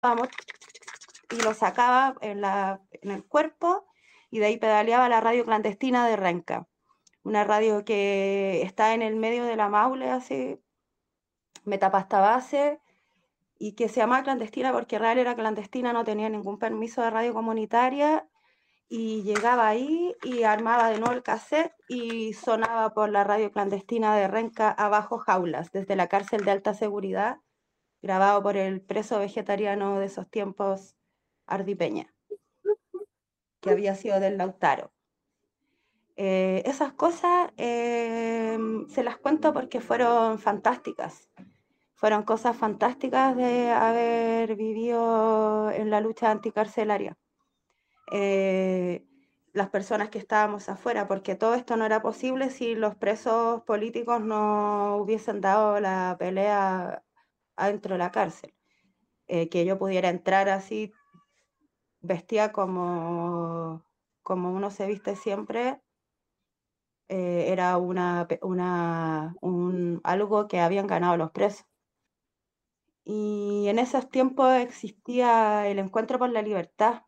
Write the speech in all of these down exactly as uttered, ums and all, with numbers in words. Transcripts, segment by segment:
y lo sacaba en, la, en el cuerpo y de ahí pedaleaba la radio clandestina de Renca, una radio que está en el medio de la Maule, así, Metapasta y que se llamaba clandestina porque real era clandestina, no tenía ningún permiso de radio comunitaria, y llegaba ahí y armaba de nuevo el cassette y sonaba por la radio clandestina de Renca abajo Jaulas, desde la cárcel de alta seguridad, grabado por el preso vegetariano de esos tiempos, Ardi Peña, que había sido del Lautaro. Eh, esas cosas eh, se las cuento porque fueron fantásticas. Fueron cosas fantásticas de haber vivido en la lucha anticarcelaria. Eh, las personas que estábamos afuera, porque todo esto no era posible si los presos políticos no hubiesen dado la pelea adentro de la cárcel. Eh, que yo pudiera entrar así, vestida como, como uno se viste siempre, eh, era una, una, un, algo que habían ganado los presos. Y en esos tiempos existía el Encuentro por la Libertad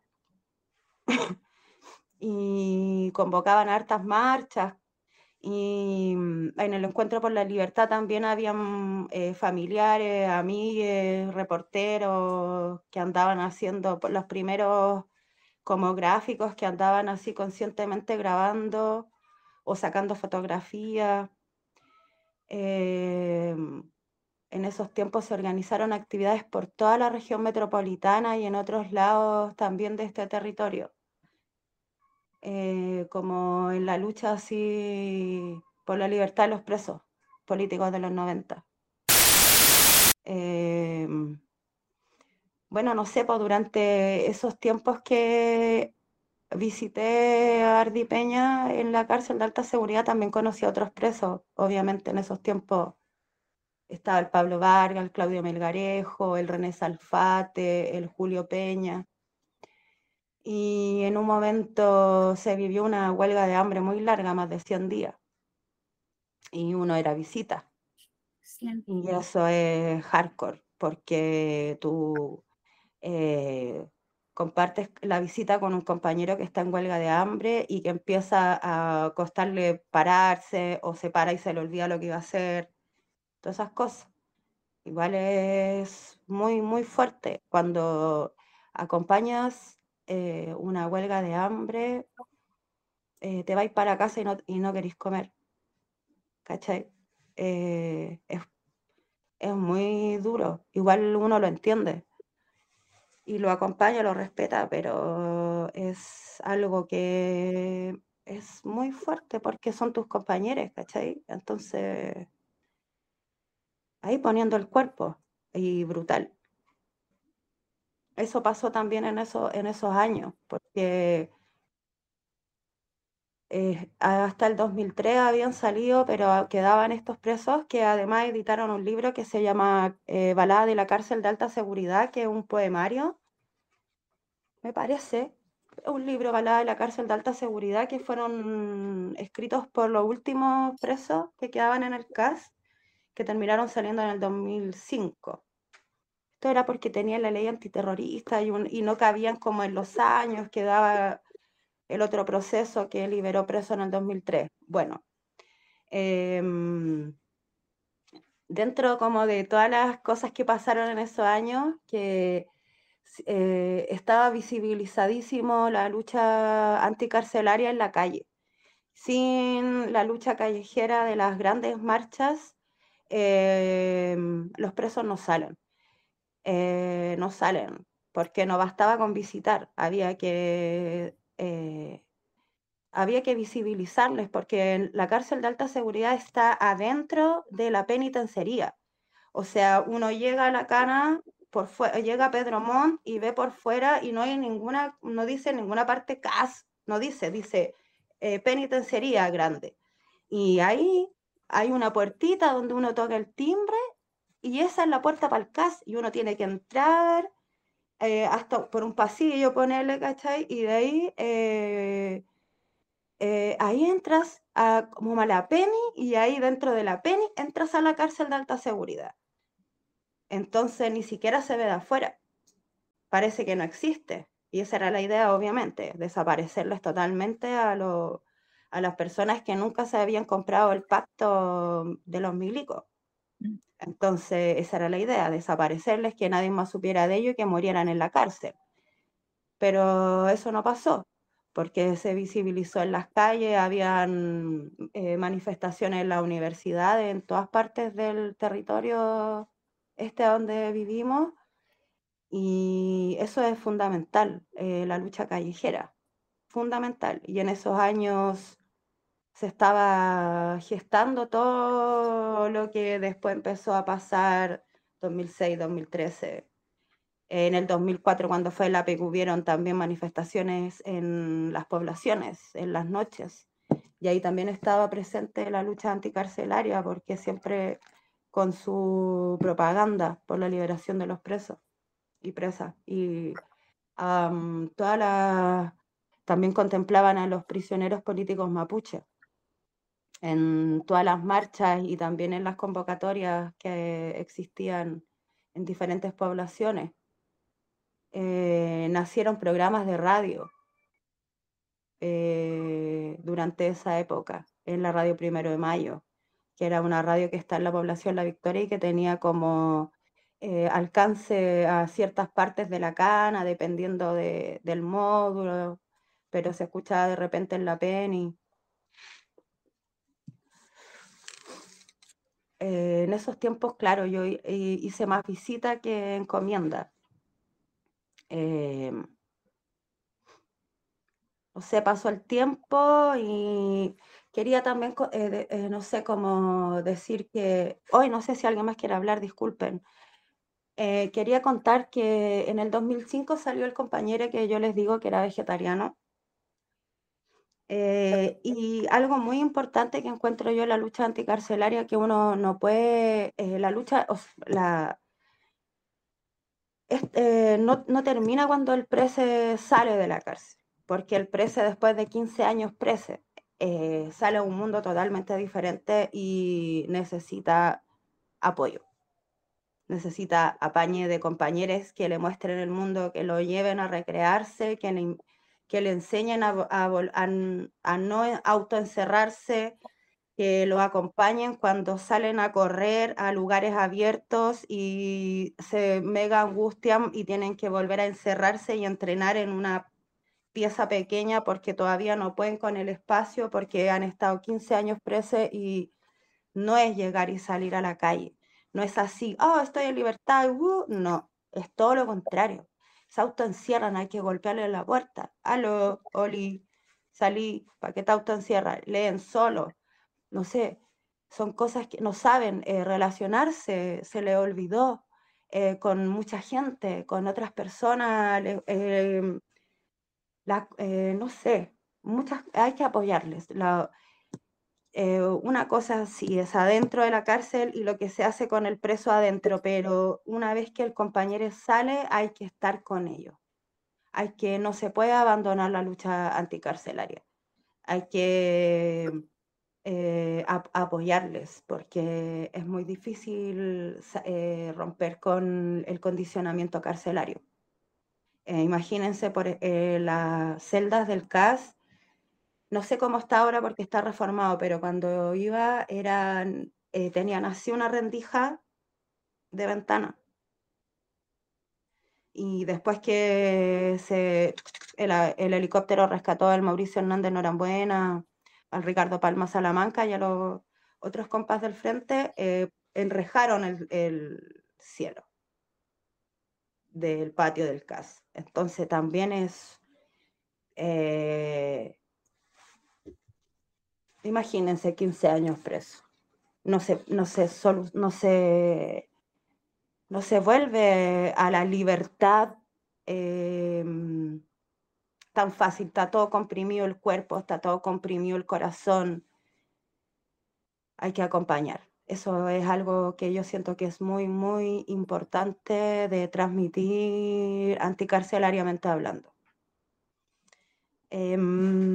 y convocaban hartas marchas. Y en el Encuentro por la Libertad también habían eh, familiares, amigues, reporteros que andaban haciendo los primeros como gráficos, que andaban así conscientemente grabando o sacando fotografías. Eh, En esos tiempos se organizaron actividades por toda la región metropolitana y en otros lados también de este territorio, eh, como en la lucha así por la libertad de los presos políticos de los noventa. Eh, bueno, no sé, pues durante esos tiempos que visité a Ardi Peña en la cárcel de alta seguridad, también conocí a otros presos, obviamente en esos tiempos. Estaba el Pablo Vargas, el Claudio Melgarejo, el René Salfate, el Julio Peña. Y en un momento se vivió una huelga de hambre muy larga, más de cien días. Y uno era visita. Sí. Y eso es hardcore, porque tú eh, compartes la visita con un compañero que está en huelga de hambre y que empieza a costarle pararse o se para y se le olvida lo que iba a hacer. Todas esas cosas. Igual es muy, muy fuerte cuando acompañas eh, una huelga de hambre, eh, te vais para casa y no, y no queréis comer, ¿cachai? Eh, es, es muy duro, igual uno lo entiende y lo acompaña, lo respeta, pero es algo que es muy fuerte porque son tus compañeros, ¿cachai? Entonces, ahí poniendo el cuerpo y brutal. Eso pasó también en, eso, en esos años, porque eh, hasta el dos mil tres habían salido, pero quedaban estos presos que además editaron un libro que se llama eh, Balada de la cárcel de alta seguridad, que es un poemario, me parece, un libro, Balada de la cárcel de alta seguridad, que fueron escritos por los últimos presos que quedaban en el C A S, que terminaron saliendo en el dos mil cinco. Esto era porque tenían la ley antiterrorista y, un, y no cabían como en los años que daba el otro proceso que liberó preso en el dos mil tres. Bueno, eh, dentro como de todas las cosas que pasaron en esos años, que eh, estaba visibilizadísimo la lucha anticarcelaria en la calle. Sin la lucha callejera de las grandes marchas, eh, los presos no salen. Eh, no salen, porque no bastaba con visitar, había que eh, había que visibilizarles porque la cárcel de alta seguridad está adentro de la penitenciaría. O sea, uno llega a la cana, por fuera, llega a Pedro Montt y ve por fuera y no hay ninguna, no dice en ninguna parte C A S, no dice, dice eh, penitenciaría grande. Y ahí hay una puertita donde uno toca el timbre y esa es la puerta para el C A S y uno tiene que entrar eh, hasta por un pasillo, ponerle, ¿cachai? Y de ahí... Eh, eh, ahí entras a, como a la Penny y ahí dentro de la Penny entras a la cárcel de alta seguridad. Entonces ni siquiera se ve de afuera. parece que no existe. Y esa era la idea, obviamente, desaparecerles totalmente a, lo, a las personas que nunca se habían comprado el pacto de los milicos. Entonces, esa era la idea, desaparecerles, que nadie más supiera de ello y que murieran en la cárcel. Pero eso no pasó, porque se visibilizó en las calles, habían eh, manifestaciones en la universidad, en todas partes del territorio este donde vivimos, y eso es fundamental, eh, la lucha callejera, fundamental. Y en esos años se estaba gestando todo lo que después empezó a pasar, dos mil seis, dos mil trece. En el dos mil cuatro, cuando fue el A P E C, hubieron también manifestaciones en las poblaciones, en las noches. Y ahí también estaba presente la lucha anticarcelaria, porque siempre con su propaganda por la liberación de los presos y presas. Y um, todas las... también contemplaban a los prisioneros políticos mapuches en todas las marchas y también en las convocatorias que existían en diferentes poblaciones. Eh, nacieron programas de radio eh, durante esa época, en la radio Primero de Mayo, que era una radio que está en la población La Victoria y que tenía como eh, alcance a ciertas partes de la cana, dependiendo de, del módulo, pero se escuchaba de repente en La Peni. Eh, en esos tiempos, claro, yo hice más visita que encomienda. Eh, no sé, pasó el tiempo y quería también, eh, de, eh, no sé cómo decir que, hoy no sé si alguien más quiere hablar, disculpen. Eh, quería contar que en el dos mil cinco salió el compañero que yo les digo que era vegetariano. Eh, y algo muy importante que encuentro yo en la lucha anticarcelaria, que uno no puede, eh, la lucha, o, la, es, eh, no, no termina cuando el prese sale de la cárcel, porque el prese después de quince años prese eh, sale a un mundo totalmente diferente y necesita apoyo. Necesita apañe de compañeros que le muestren el mundo, que lo lleven a recrearse, que le, que le enseñen a, a, a, a no autoencerrarse, que lo acompañen cuando salen a correr a lugares abiertos y se mega angustian y tienen que volver a encerrarse y entrenar en una pieza pequeña porque todavía no pueden con el espacio, porque han estado quince años presos y no es llegar y salir a la calle. No es así, oh, estoy en libertad, uh, no, es todo lo contrario. Se autoencierran, hay que golpearle la puerta. Aló, Oli, salí, ¿para qué te autoencierras? Leen solo, no sé, son cosas que no saben eh, relacionarse, se le olvidó eh, con mucha gente, con otras personas, eh, la, eh, no sé, muchas, hay que apoyarles. La, eh, una cosa sí es adentro de la cárcel y lo que se hace con el preso adentro, pero una vez que el compañero sale hay que estar con ellos. Hay que, no se puede abandonar la lucha anticarcelaria. Hay que eh, a, a apoyarles porque es muy difícil eh, romper con el condicionamiento carcelario. Eh, imagínense por eh, las celdas del C A S. No sé cómo está ahora porque está reformado, pero cuando iba eran, eh, tenían así una rendija de ventana. Y después que se, el, el helicóptero rescató al Mauricio Hernández Norambuena, al Ricardo Palma Salamanca y a los otros compas del frente, eh, enrejaron el, el cielo del patio del C A S. Entonces también es... Eh, imagínense quince años preso. No se, no se, solu, no se, no se vuelve a la libertad eh, tan fácil. Está todo comprimido el cuerpo, está todo comprimido el corazón. Hay que acompañar. Eso es algo que yo siento que es muy, muy importante de transmitir anticarcelariamente hablando. Eh,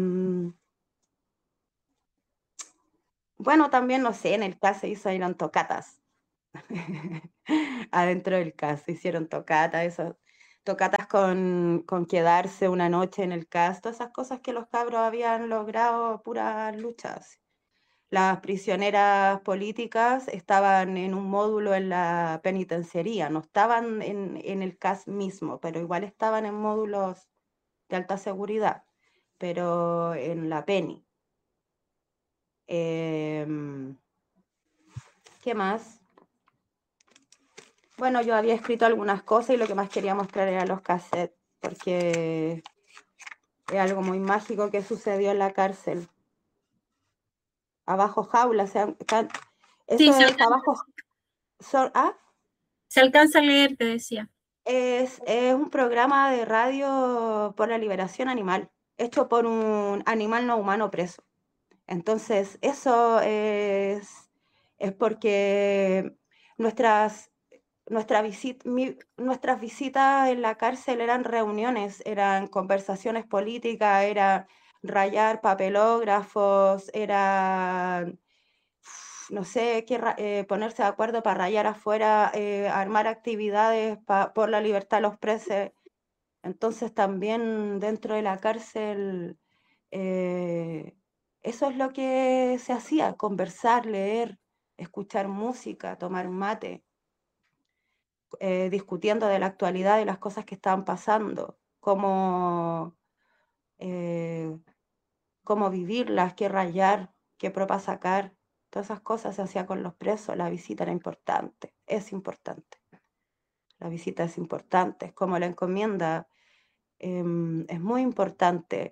bueno, también, no sé, en el caso hizo, eran tocatas. Adentro del caso hicieron tocatas, eso tocatas con, con quedarse una noche en el cast, todas esas cosas que los cabros habían logrado, puras luchas. Las prisioneras políticas estaban en un módulo en la penitenciaría, no estaban en, en el C A S mismo, pero igual estaban en módulos de alta seguridad, pero en la Peni. Eh, ¿Qué más? Bueno, yo había escrito algunas cosas y lo que más quería mostrar eran los cassettes, porque es algo muy mágico que sucedió en la cárcel. Abajo jaula, o sea, eso Sí, se es alcanza, abajo. Son, ¿ah? se alcanza a leer, te decía. Es, es un programa de radio por la liberación animal, hecho por un animal no humano preso. Entonces, eso es, es porque nuestras, nuestra visit, mi, nuestras visitas en la cárcel eran reuniones, eran conversaciones políticas, era rayar papelógrafos, era no sé, qué, eh, ponerse de acuerdo para rayar afuera, eh, armar actividades pa, por la libertad de los presos. Entonces también dentro de la cárcel, eh, eso es lo que se hacía, conversar, leer, escuchar música, tomar mate, eh, discutiendo de la actualidad y las cosas que estaban pasando, cómo, eh, cómo vivirlas, qué rayar, qué propa sacar. Todas esas cosas se hacía con los presos, la visita era importante, es importante. La visita es importante, es como la encomienda, eh, es muy importante.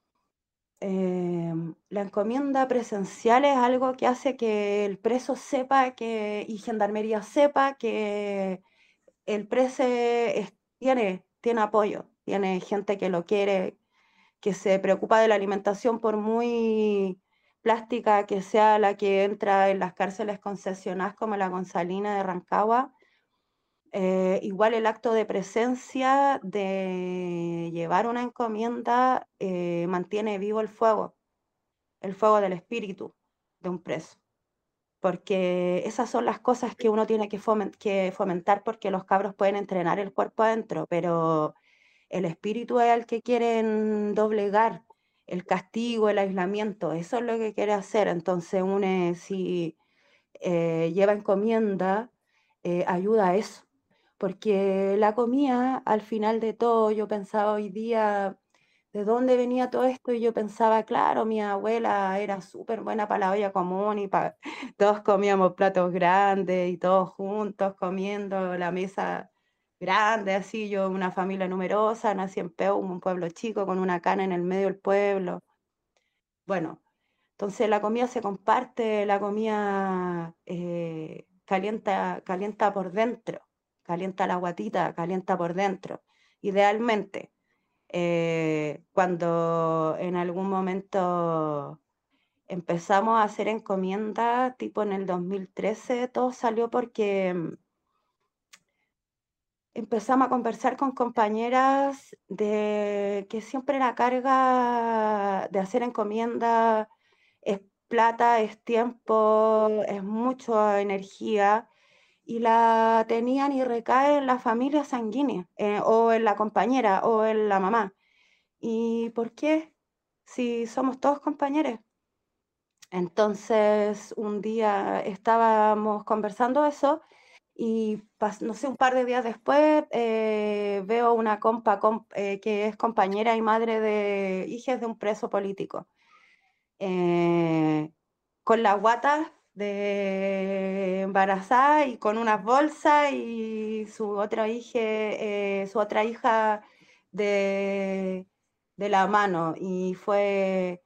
Eh, la encomienda presencial es algo que hace que el preso sepa que, y Gendarmería sepa que el preso es, tiene, tiene apoyo, tiene gente que lo quiere, que se preocupa de la alimentación por muy plástica que sea la que entra en las cárceles concesionadas como la Gonzalina de Rancagua. Eh, igual el acto de presencia de llevar una encomienda eh, mantiene vivo el fuego, el fuego del espíritu de un preso, porque esas son las cosas que uno tiene que, foment que fomentar porque los cabros pueden entrenar el cuerpo adentro, pero el espíritu es el que quieren doblegar, el castigo, el aislamiento, eso es lo que quiere hacer. Entonces, uno si eh, lleva encomienda, eh, ayuda a eso. Porque la comida, al final de todo, yo pensaba hoy día, ¿de dónde venía todo esto? Y yo pensaba, claro, mi abuela era súper buena para la olla común y pa todos comíamos platos grandes y todos juntos comiendo la mesa grande, así yo, una familia numerosa, nací en Peum, un pueblo chico con una cana en el medio del pueblo. Bueno, entonces la comida se comparte, la comida eh, calienta, calienta por dentro, calienta la guatita, calienta por dentro. Idealmente, eh, cuando en algún momento empezamos a hacer encomienda, tipo en el dos mil trece, todo salió porque mm, empezamos a conversar con compañeras de que siempre la carga de hacer encomienda es plata, es tiempo, es mucha energía y la tenían y recae en la familia sanguínea eh, o en la compañera o en la mamá. ¿Y por qué? Si somos todos compañeros. Entonces, un día estábamos conversando eso y, no sé, un par de días después eh, veo una compa comp, eh, que es compañera y madre de hijas de un preso político, eh, con la guata de embarazada y con unas bolsas y su otra hija, eh, su otra hija de, de la mano. Y fue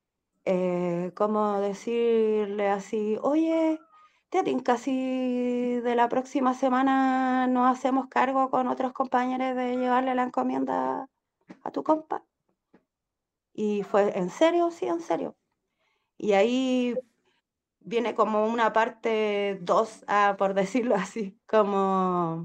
eh, como decirle así, oye, te tinca si de la próxima semana nos hacemos cargo con otros compañeros de llevarle la encomienda a tu compa. Y fue, ¿en serio? Sí, en serio. Y ahí viene como una parte dos, ah, por decirlo así, como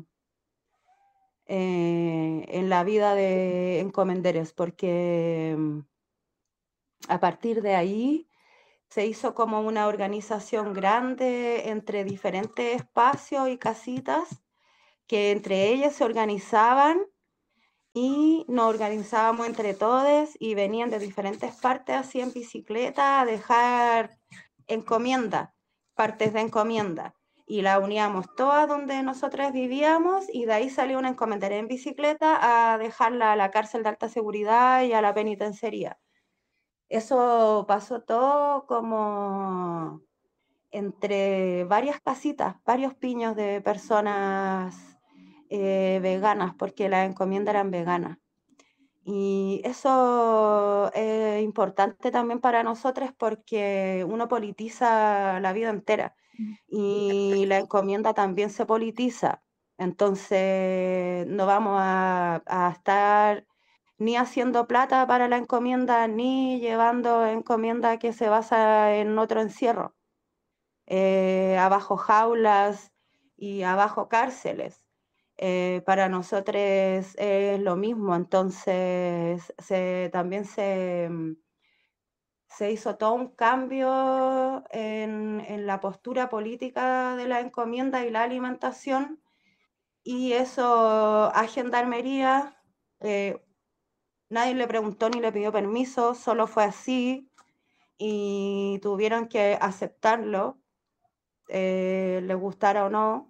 eh, en la vida de encomenderes, porque mm, a partir de ahí se hizo como una organización grande entre diferentes espacios y casitas que entre ellas se organizaban y nos organizábamos entre todos y venían de diferentes partes así en bicicleta a dejar encomienda, partes de encomienda. Y la uníamos todas donde nosotros vivíamos y de ahí salió una encomendaria en bicicleta a dejarla a la cárcel de alta seguridad y a la penitenciaría. Eso pasó todo como entre varias casitas, varios piños de personas eh, veganas, porque las encomiendas eran veganas. Y eso es importante también para nosotros porque uno politiza la vida entera y la encomienda también se politiza. Entonces no vamos a, a estar ni haciendo plata para la encomienda ni llevando encomienda que se basa en otro encierro, eh, abajo jaulas y abajo cárceles. Eh, para nosotros es lo mismo, entonces se, también se, se hizo todo un cambio en, en la postura política de la encomienda y la alimentación, y eso a Gendarmería, eh, nadie le preguntó ni le pidió permiso, solo fue así y tuvieron que aceptarlo, eh, le gustara o no,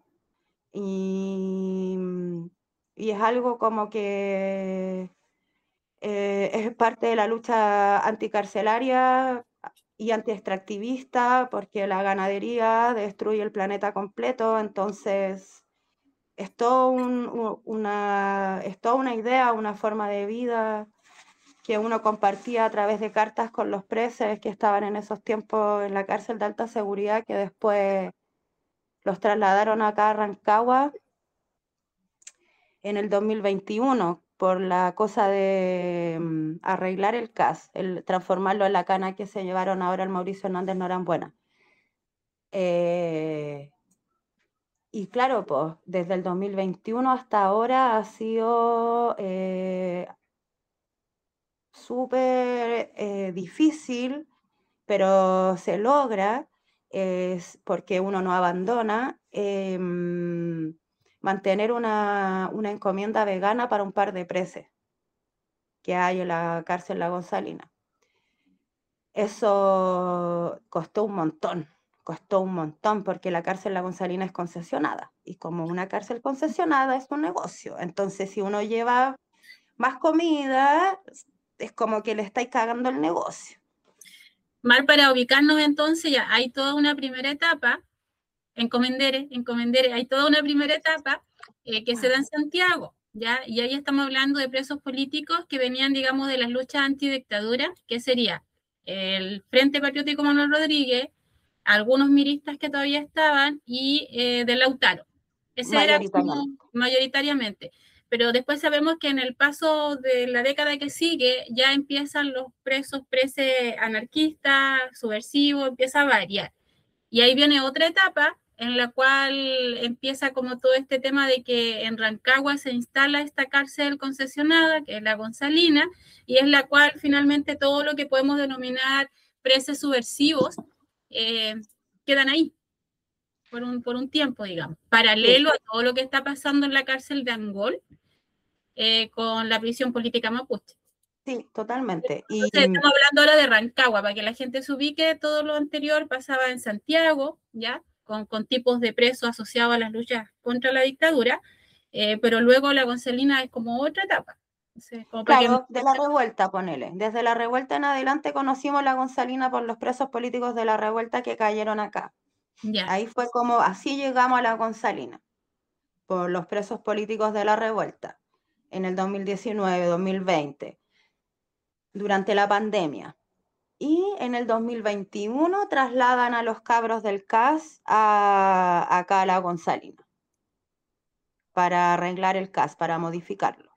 y, y es algo como que eh, es parte de la lucha anticarcelaria y antiextractivista, porque la ganadería destruye el planeta completo, entonces es, todo un, una, es toda una idea, una forma de vida que uno compartía a través de cartas con los presos que estaban en esos tiempos en la cárcel de alta seguridad, que después los trasladaron acá a Rancagua en el dos mil veintiuno por la cosa de um, arreglar el C A S, el transformarlo en la cana que se llevaron ahora al Mauricio Hernández Norambuena. Eh, y claro, pues desde el dos mil veintiuno hasta ahora ha sido eh, súper eh, difícil, pero se logra, es porque uno no abandona, eh, mantener una, una encomienda vegana para un par de presos que hay en la cárcel La Gonzalina. Eso costó un montón, costó un montón porque la cárcel La Gonzalina es concesionada y como una cárcel concesionada es un negocio, entonces si uno lleva más comida es como que le estáis cagando el negocio. Mar, para ubicarnos entonces ya hay toda una primera etapa, encomendere, encomendere, hay toda una primera etapa eh, que se da en Santiago, ¿ya? Y ahí estamos hablando de presos políticos que venían, digamos, de las luchas antidictadura, que sería el Frente Patriótico Manuel Rodríguez, algunos miristas que todavía estaban y eh, de Lautaro. Ese era como mayoritariamente. Pero después sabemos que en el paso de la década que sigue ya empiezan los presos, presos anarquistas, subversivos, empieza a variar. Y ahí viene otra etapa en la cual empieza como todo este tema de que en Rancagua se instala esta cárcel concesionada, que es la Gonzalina, y es la cual finalmente todo lo que podemos denominar presos subversivos eh, quedan ahí por un, por un tiempo, digamos, paralelo sí. a todo lo que está pasando en la cárcel de Angol eh, con la prisión política mapuche. Sí, totalmente. Entonces, y... estamos hablando ahora de Rancagua, para que la gente se ubique, todo lo anterior pasaba en Santiago, ¿ya? Con, con tipos de presos asociados a las luchas contra la dictadura, eh, pero luego la Gonzalina es como otra etapa. Entonces, como claro, que... de la revuelta, ponele. Desde la revuelta en adelante conocimos la Gonzalina por los presos políticos de la revuelta que cayeron acá. Ya. Ahí fue como, así llegamos a la Gonzalina, por los presos políticos de la revuelta, en el dos mil diecinueve, dos mil veinte, durante la pandemia. Y en el dos mil veintiuno trasladan a los cabros del C A S a, acá a la Gonzalina para arreglar el C A S, para modificarlo.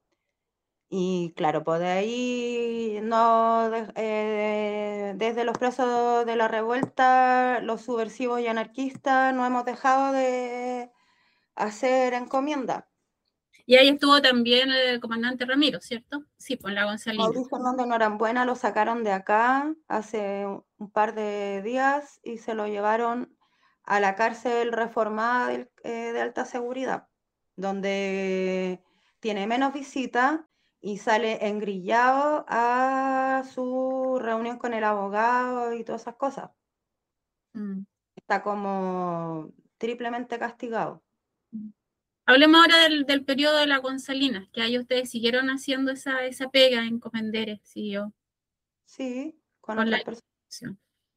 Y claro, pues de ahí, no, de, eh, desde los presos de la revuelta, los subversivos y anarquistas, no hemos dejado de hacer encomienda. Y ahí estuvo también el comandante Ramiro, ¿cierto? Sí, pues la Gonzalina. Mauricio Hernández Norambuena lo sacaron de acá hace un par de días y se lo llevaron a la cárcel reformada de, eh, de alta seguridad, donde tiene menos visitas y sale engrillado a su reunión con el abogado y todas esas cosas. Mm. Está como triplemente castigado. Hablemos ahora del, del periodo de la Gonzalina, que ahí ustedes siguieron haciendo esa, esa pega en Comenderes, siguió Sí, con con la otras personas. institución.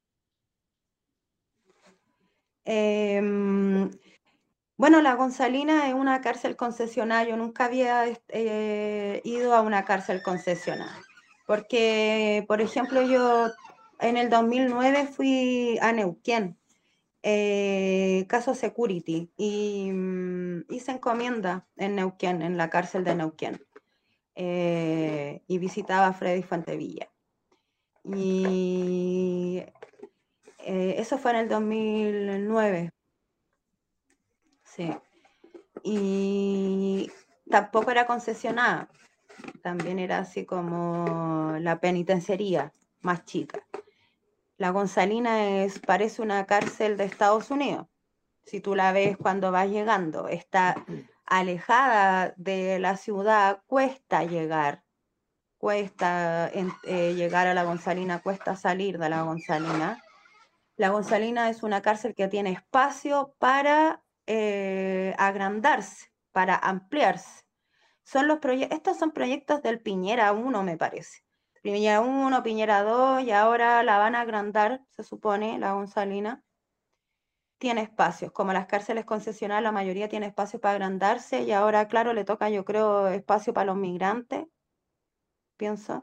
Em, bueno, la Gonzalina es una cárcel concesionada. Yo nunca había eh, ido a una cárcel concesionada. Porque, por ejemplo, yo en el dos mil nueve fui a Neuquén, eh, caso Security, y mm, hice encomienda en Neuquén, en la cárcel de Neuquén. Eh, y visitaba a Freddy Fuentevilla. Y eh, eso fue en el dos mil nueve. Sí. Y tampoco era concesionada, también era así como la penitenciaría, más chica. La Gonzalina es, parece una cárcel de Estados Unidos. Si tú la ves cuando vas llegando, está alejada de la ciudad, cuesta llegar, cuesta eh, llegar a la Gonzalina, cuesta salir de la Gonzalina. La Gonzalina es una cárcel que tiene espacio para eh, agrandarse, para ampliarse. Son los estos son proyectos del Piñera uno, me parece. Piñera uno, Piñera dos, y ahora la van a agrandar, se supone, la Gonzalina. Tiene espacios, como las cárceles concesionales, la mayoría tiene espacio para agrandarse, y ahora, claro, le toca, yo creo, espacio para los migrantes, pienso,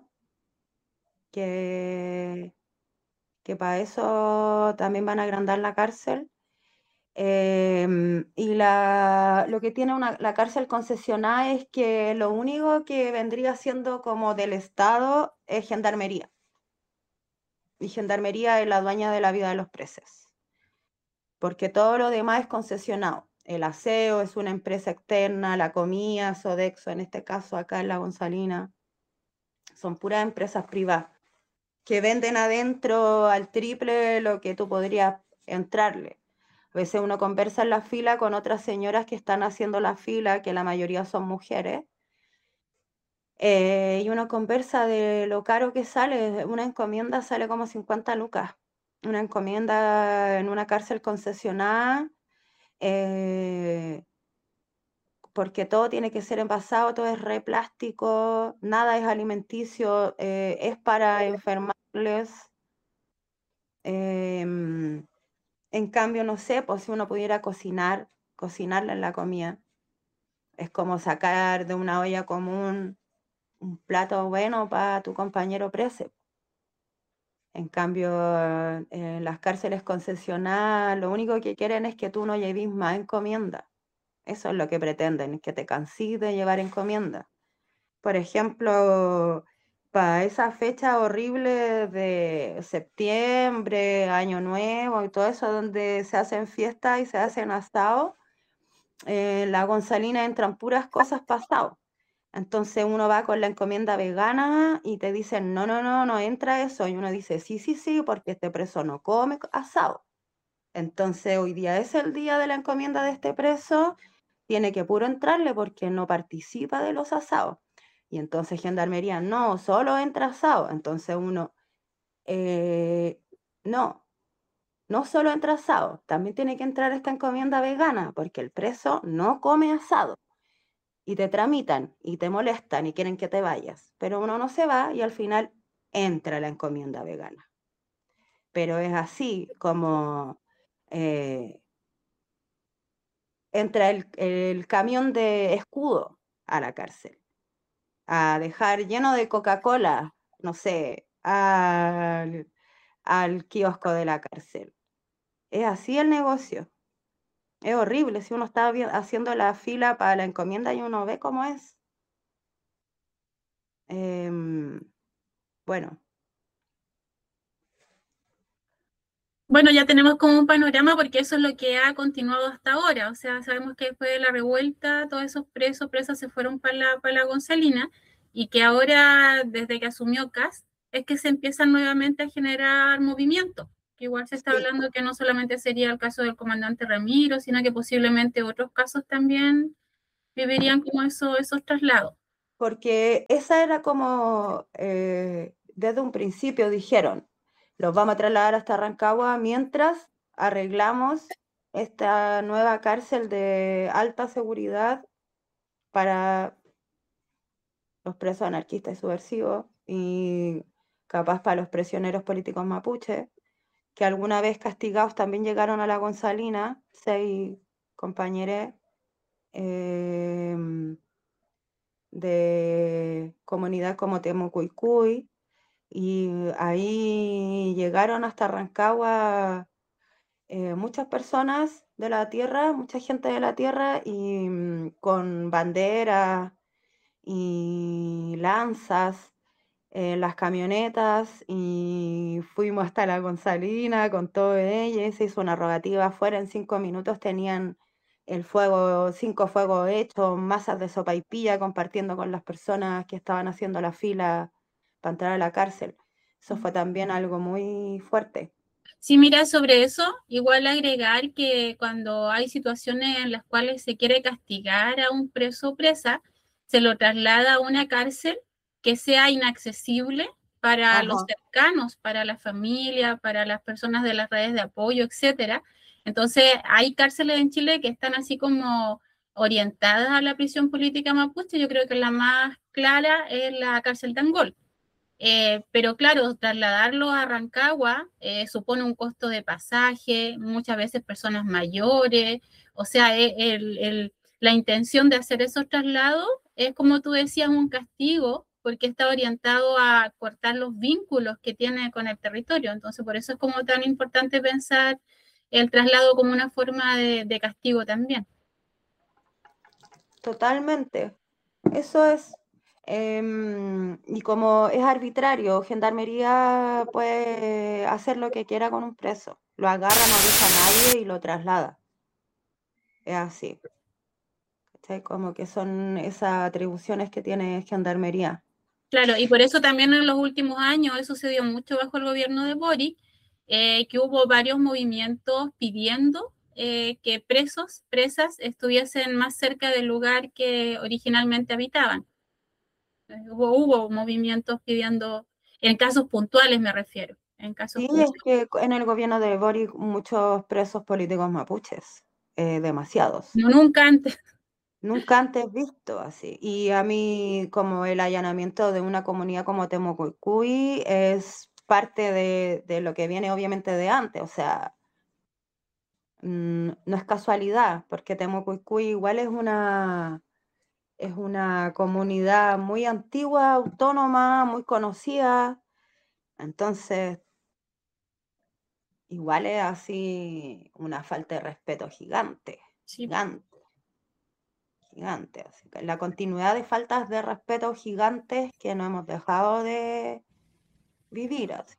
que, que para eso también van a agrandar la cárcel. Eh, y la, lo que tiene una, la cárcel concesionada es que lo único que vendría siendo como del Estado es Gendarmería. Y Gendarmería es la dueña de la vida de los presos. Porque todo lo demás es concesionado. El aseo es una empresa externa, la comida, Sodexo, en este caso acá en la Gonzalina, son puras empresas privadas que venden adentro al triple lo que tú podrías entrarle. A veces uno conversa en la fila con otras señoras que están haciendo la fila, que la mayoría son mujeres, eh, y uno conversa de lo caro que sale. Una encomienda sale como cincuenta lucas. Una encomienda en una cárcel concesionada, eh, porque todo tiene que ser envasado, todo es re plástico, nada es alimenticio, eh, es para enfermarles. Em, en cambio, no sé, pues si uno pudiera cocinar, cocinarla en la comida, es como sacar de una olla común un plato bueno para tu compañero preso. En cambio, en las cárceles concesionadas, lo único que quieren es que tú no lleves más encomienda. Eso es lo que pretenden, que te cansís de llevar encomienda. Por ejemplo, para esa fecha horrible de septiembre, Año Nuevo y todo eso, donde se hacen fiestas y se hacen asados, eh, la Gonzalina entran puras cosas pasadas. Entonces uno va con la encomienda vegana y te dicen, no, no, no, no entra eso. Y uno dice, sí, sí, sí, porque este preso no come asado. Entonces hoy día es el día de la encomienda de este preso, tiene que puro entrarle porque no participa de los asados. Y entonces Gendarmería, no, solo entra asado. Entonces uno, eh, no, no solo entra asado, también tiene que entrar esta encomienda vegana porque el preso no come asado. Y te tramitan y te molestan y quieren que te vayas, pero uno no se va y al final entra la encomienda vegana. Pero es así como eh, entra el, el camión de escudo a la cárcel, a dejar lleno de Coca-Cola, no sé, al, al kiosco de la cárcel. Es así el negocio. Es horrible si uno está haciendo la fila para la encomienda y uno ve cómo es. Eh, bueno. Bueno, ya tenemos como un panorama porque eso es lo que ha continuado hasta ahora. O sea, sabemos que después de la revuelta, todos esos presos, presas se fueron para la, para la Gonzalina y que ahora, desde que asumió C A S, es que se empiezan nuevamente a generar movimientos. Que igual se está Sí. hablando que no solamente sería el caso del comandante Ramiro, sino que posiblemente otros casos también vivirían como eso, esos traslados. Porque esa era como, eh, desde un principio dijeron, los vamos a trasladar hasta Rancagua mientras arreglamos esta nueva cárcel de alta seguridad para los presos anarquistas y subversivos y capaz para los prisioneros políticos mapuches, que alguna vez castigados también llegaron a la Gonzalina, seis compañeros em, de comunidad como Temucuicuy, y ahí llegaron hasta Rancagua eh, muchas personas de la tierra, mucha gente de la tierra, y mm, con banderas y lanzas en las camionetas, y fuimos hasta la Gonzalina con todo ella, y se hizo una rogativa afuera, en cinco minutos tenían el fuego, cinco fuegos hechos, masas de sopaipilla compartiendo con las personas que estaban haciendo la fila para entrar a la cárcel. Eso fue también algo muy fuerte. Sí, mira, sobre eso, igual agregar que cuando hay situaciones en las cuales se quiere castigar a un preso o presa, se lo traslada a una cárcel que sea inaccesible para los Ajá. cercanos, para la familia, para las personas de las redes de apoyo, etcétera. Entonces, hay cárceles en Chile que están así como orientadas a la prisión política mapuche. Yo creo que la más clara es la cárcel de Angol. Eh, pero claro, trasladarlo a Rancagua eh, supone un costo de pasaje, muchas veces personas mayores, o sea, e- el, el, la intención de hacer esos traslados es, como tú decías, un castigo, porque está orientado a cortar los vínculos que tiene con el territorio. Entonces, por eso es como tan importante pensar el traslado como una forma de, de castigo también. Totalmente. Eso es. Em, y como es arbitrario, Gendarmería puede hacer lo que quiera con un preso. Lo agarra, no avisa a nadie y lo traslada. Es así. ¿Cachai? Como que son esas atribuciones que tiene Gendarmería. Claro, y por eso también en los últimos años, eso se dio mucho bajo el gobierno de Boric, eh, que hubo varios movimientos pidiendo eh, que presos, presas, estuviesen más cerca del lugar que originalmente habitaban. Eh, hubo, hubo movimientos pidiendo, en casos puntuales me refiero, en casos Sí, es puntuales. que en el gobierno de Boric muchos presos políticos mapuches, eh, demasiados. No, nunca antes. Nunca antes visto así. Y a mí, como el allanamiento de una comunidad como Temucuicuy es parte de, de lo que viene obviamente de antes. O sea, mm, no es casualidad, porque Temucuicuy igual es una, es una comunidad muy antigua, autónoma, muy conocida. Entonces, igual es así una falta de respeto gigante, Sí. gigante. Gigante, así que la continuidad de faltas de respeto gigantes que no hemos dejado de vivir. Así.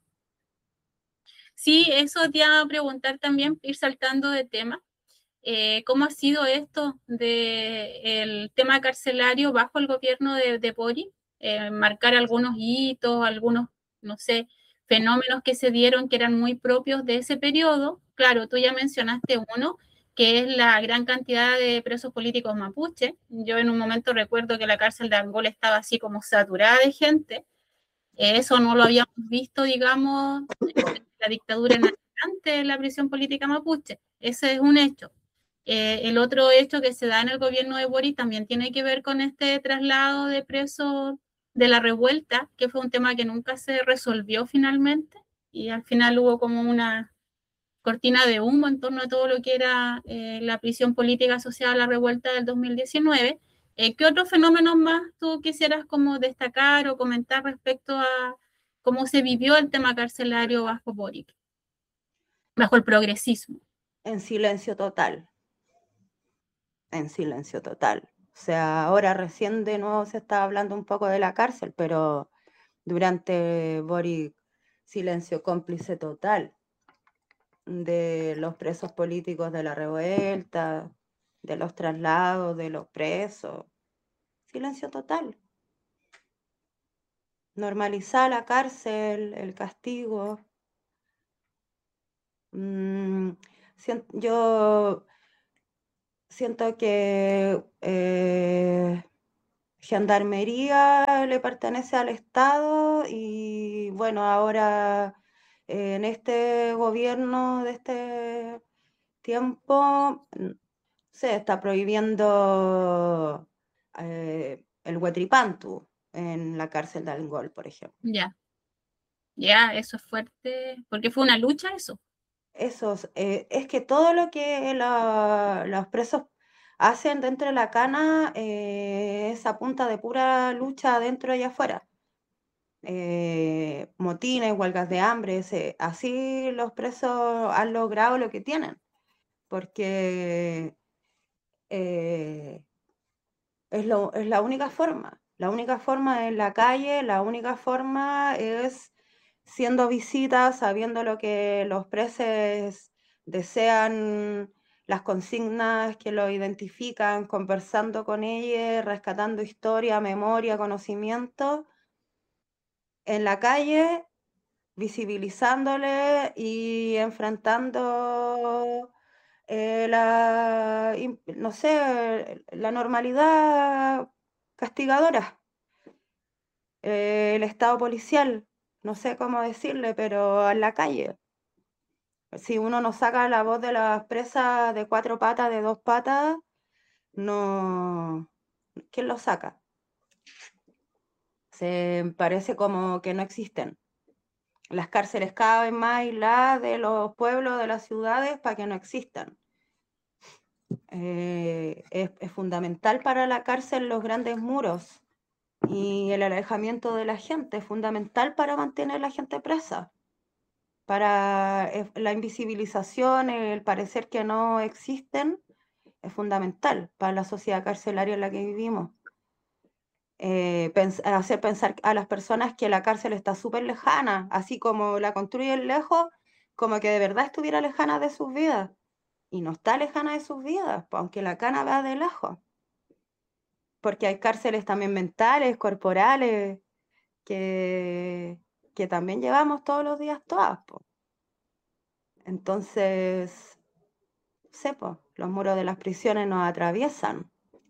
Sí, eso te iba a preguntar también, ir saltando de tema. Eh, ¿Cómo ha sido esto del tema carcelario bajo el gobierno de, de Boric? Eh, marcar algunos hitos, algunos, no sé, fenómenos que se dieron que eran muy propios de ese periodo. Claro, tú ya mencionaste uno, que es la gran cantidad de presos políticos mapuche. Yo en un momento recuerdo que la cárcel de Angola estaba así como saturada de gente. Eh, eso no lo habíamos visto, digamos, la dictadura en adelante de la prisión política mapuche. Ese es un hecho. Eh, el otro hecho que se da en el gobierno de Boric también tiene que ver con este traslado de presos de la revuelta, que fue un tema que nunca se resolvió finalmente, y al final hubo como una cortina de humo en torno a todo lo que era eh, la prisión política asociada a la revuelta del dos mil diecinueve. Eh, ¿Qué otros fenómenos más tú quisieras como destacar o comentar respecto a cómo se vivió el tema carcelario bajo Boric, bajo el progresismo? En silencio total, en silencio total. O sea, ahora recién de nuevo se está hablando un poco de la cárcel, pero durante Boric, silencio cómplice total de los presos políticos de la revuelta, de los traslados de los presos. Silencio total. Normalizar la cárcel, el castigo. Mm, sien- yo siento que eh, Gendarmería le pertenece al Estado y bueno, ahora eh, en este gobierno de este tiempo se está prohibiendo eh, el huetripantu en la cárcel de Algol, por ejemplo. Ya, ya, eso es fuerte, porque fue una lucha eso. Esos, eh, es que todo lo que la- los presos hacen dentro de la cana eh, es a punta de pura lucha adentro y afuera. Eh, motines, huelgas de hambre, se- así los presos han logrado lo que tienen, porque eh, es, lo- es la única forma. La única forma es la calle, la única forma es siendo visitas, sabiendo lo que los presos desean, las consignas que lo identifican, conversando con ellos, rescatando historia, memoria, conocimiento en la calle, visibilizándole y enfrentando eh, la, im- no sé, la normalidad castigadora, eh, el estado policial, no sé cómo decirle, pero en la calle. Si uno no saca la voz de las presas de cuatro patas, de dos patas, no, ¿quién lo saca? Se parece como que no existen. Las cárceles cada vez más aisladas de los pueblos, de las ciudades, para que no existan. Eh, es, es fundamental para la cárcel los grandes muros y el alejamiento de la gente, es fundamental para mantener a la gente presa, para eh, la invisibilización, el parecer que no existen, es fundamental para la sociedad carcelaria en la que vivimos. Eh, pens hacer pensar a las personas que la cárcel está súper lejana, así como la construyen lejos, como que de verdad estuviera lejana de sus vidas. Y no está lejana de sus vidas, aunque la cana va de lejos. Porque hay cárceles también mentales, corporales, que, que también llevamos todos los días todas, po. Entonces, sepo, los muros de las prisiones nos atraviesan.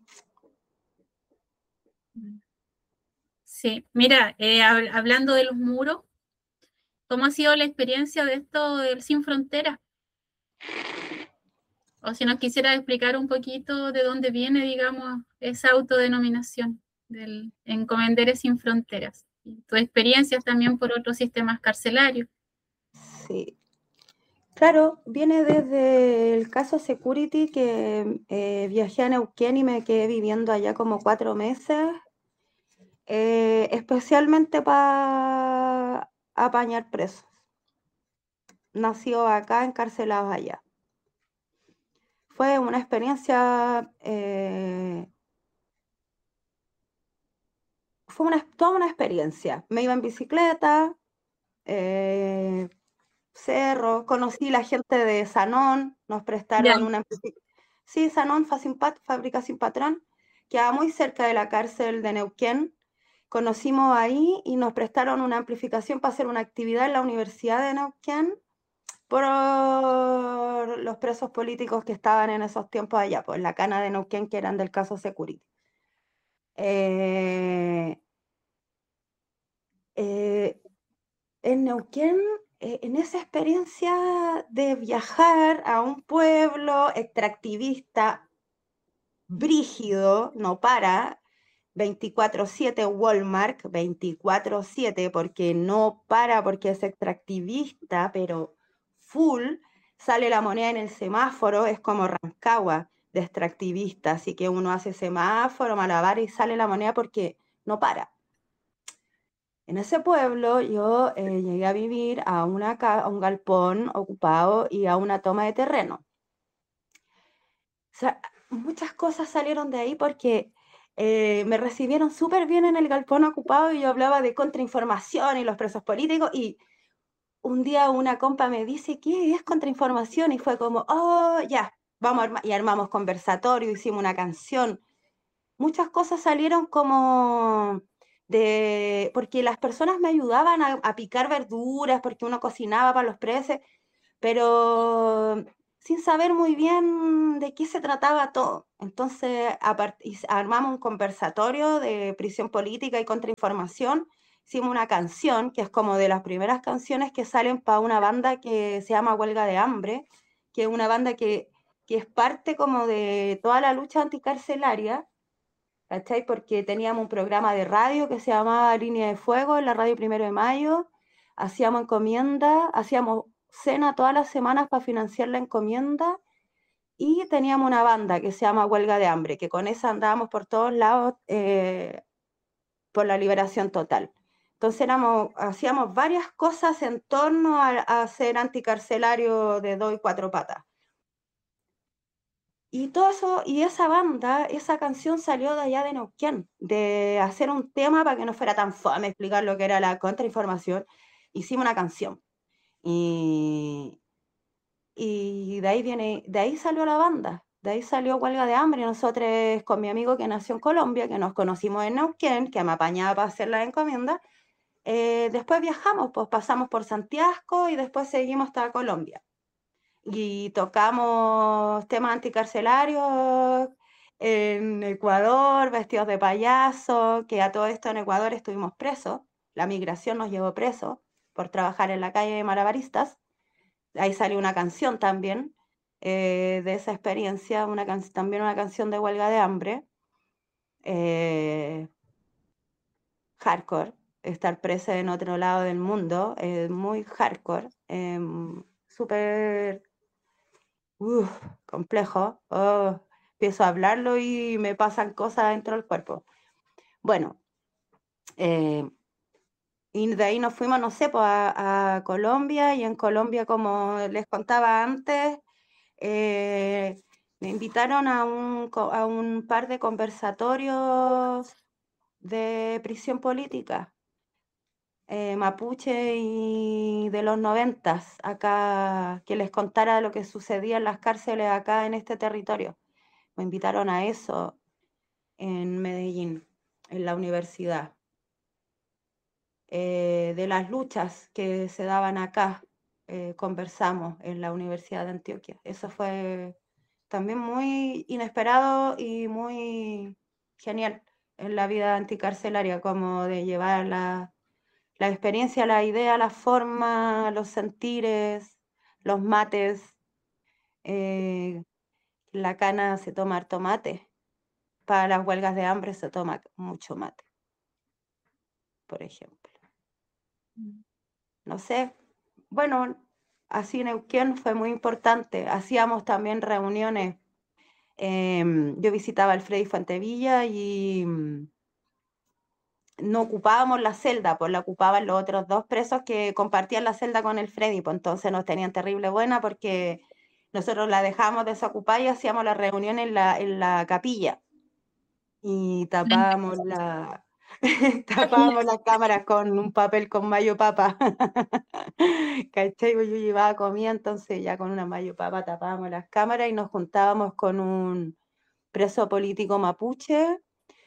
Sí, mira, eh, hab- hablando de los muros, ¿cómo ha sido la experiencia de esto del Sin Fronteras? O si nos quisiera explicar un poquito de dónde viene, digamos, esa autodenominación del Encomenderes Sin Fronteras. Y tus experiencias también por otros sistemas carcelarios. Sí. Claro, viene desde el caso Security, que eh, viajé a Neuquén y me quedé viviendo allá como cuatro meses, eh, especialmente para apañar presos. Nació acá, encarcelados allá. Fue una experiencia, eh, fue una, toda una experiencia. Me iba en bicicleta, eh, cerro, conocí la gente de Sanón, nos Ya, prestaron una... Sí, Sanón, Facimpat, fábrica sin patrón, queda muy cerca de la cárcel de Neuquén. Conocimos ahí y nos prestaron una amplificación para hacer una actividad en la Universidad de Neuquén por los presos políticos que estaban en esos tiempos allá, pues la cana de Neuquén, que eran del caso Security. Eh, eh, en Neuquén, eh, en esa experiencia de viajar a un pueblo extractivista, brígido, no para, veinticuatro siete Walmart, veinticuatro siete, porque no para, porque es extractivista, pero full, sale la moneda en el semáforo, es como Rancagua de extractivista, así que uno hace semáforo, malabar y sale la moneda porque no para. En ese pueblo yo eh, llegué a vivir a, una, a un galpón ocupado y a una toma de terreno. O sea, muchas cosas salieron de ahí porque eh, me recibieron súper bien en el galpón ocupado y yo hablaba de contrainformación y los presos políticos y un día una compa me dice, ¿qué es contrainformación? Y fue como, oh, ya, vamos a armar, y armamos conversatorio, hicimos una canción. Muchas cosas salieron como de, porque las personas me ayudaban a, a picar verduras, porque uno cocinaba para los presos, pero sin saber muy bien de qué se trataba todo. Entonces armamos un conversatorio de prisión política y contrainformación, hicimos una canción, que es como de las primeras canciones que salen para una banda que se llama Huelga de Hambre, que es una banda que, que es parte como de toda la lucha anticarcelaria, ¿cachai? Porque teníamos un programa de radio que se llamaba Línea de Fuego en la radio Primero de Mayo, hacíamos encomienda, hacíamos cena todas las semanas para financiar la encomienda, y teníamos una banda que se llama Huelga de Hambre, que con esa andábamos por todos lados eh, por la liberación total. Entonces éramos, hacíamos varias cosas en torno a, a ser anticarcelario de dos y cuatro patas. Y todo eso, y esa banda, esa canción salió de allá de Neuquén, de hacer un tema para que no fuera tan fome explicar lo que era la contrainformación. Hicimos una canción. Y, y de ahí viene, de ahí salió la banda, de ahí salió Huelga de Hambre. Nosotros con mi amigo que nació en Colombia, que nos conocimos en Neuquén, que me apañaba para hacer la encomienda, eh, después viajamos, pues pasamos por Santiago y después seguimos hasta Colombia. Y tocamos temas anticarcelarios en Ecuador, vestidos de payaso, que a todo esto en Ecuador estuvimos presos, la migración nos llevó presos por trabajar en la calle de malabaristas. Ahí salió una canción también eh, de esa experiencia, una can también una canción de Huelga de Hambre. Eh, hardcore, estar presa en otro lado del mundo, eh, muy hardcore, eh, súper uh, complejo. Oh, empiezo a hablarlo y me pasan cosas dentro del cuerpo. Bueno, eh, y de ahí nos fuimos, no sé, pues a, a Colombia, y en Colombia, como les contaba antes, eh, me invitaron a un, a un par de conversatorios de prisión política, eh, mapuche y de los noventas, acá, que les contara lo que sucedía en las cárceles acá en este territorio. Me invitaron a eso en Medellín, en la universidad, eh, de las luchas que se daban acá. Eh, conversamos en la Universidad de Antioquia. Eso fue también muy inesperado y muy genial en la vida anticarcelaria, como de llevar la, la experiencia, la idea, la forma, los sentires, los mates. Eh, la cana se toma harto mate. Para las huelgas de hambre se toma mucho mate, por ejemplo. No sé, bueno, así Neuquén fue muy importante. Hacíamos también reuniones. Eh, yo visitaba al Freddy Fuentevilla y mm, no ocupábamos la celda, pues la ocupaban los otros dos presos que compartían la celda con el Freddy, pues entonces nos tenían terrible buena porque nosotros la dejábamos desocupada y hacíamos la reunión en la, en la capilla y tapábamos la, tapábamos las cámaras con un papel con mayo papa. ¿Cachai? Yo llevaba comida, entonces ya con una mayo papa tapábamos las cámaras y nos juntábamos con un preso político mapuche,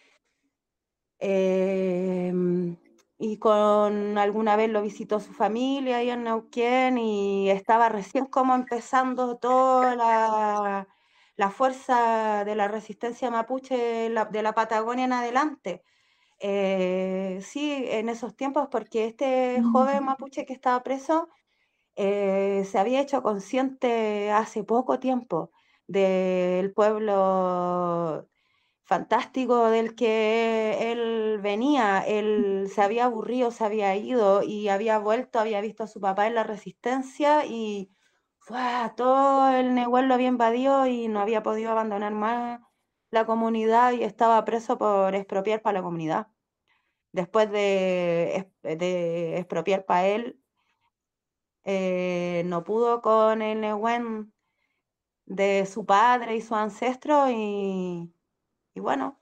eh, y con alguna vez lo visitó su familia ahí en Neuquén, y estaba recién como empezando toda la, la fuerza de la resistencia mapuche la, de la Patagonia en adelante. Eh, sí, en esos tiempos, porque este joven mapuche que estaba preso eh, se había hecho consciente hace poco tiempo del pueblo fantástico del que él venía. Él se había aburrido, se había ido y había vuelto, había visto a su papá en la resistencia y ¡fua! Todo el Nehuel lo había invadido y no había podido abandonar más la comunidad y estaba preso por expropiar para la comunidad. Después de, de expropiar para él, eh, no pudo con el Nehuen de su padre y su ancestro y, y bueno,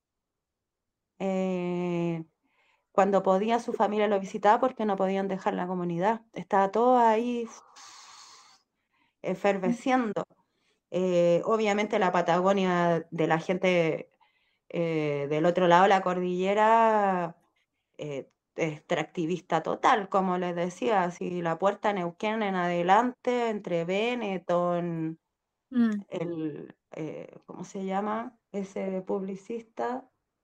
eh, cuando podía su familia lo visitaba porque no podían dejar la comunidad. Estaba todo ahí efervesciendo. Eh, obviamente la Patagonia de la gente eh, del otro lado de la cordillera, eh, extractivista total, como les decía, así la Puerta Neuquén en adelante, entre Benetton, Mm. el, eh, ¿cómo se llama? Ese publicista,